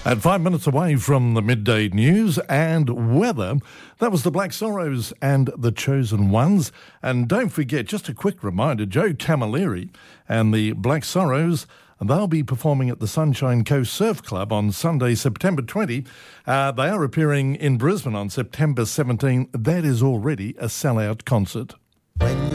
At 5 minutes away from the midday news and weather, that was the Black Sorrows and the Chosen Ones. And don't forget, just a quick reminder, Joe Camilleri and the Black Sorrows, they'll be performing at the Sunshine Coast Surf Club on Sunday, September 20. They are appearing in Brisbane on September 17. That is already a sellout concert.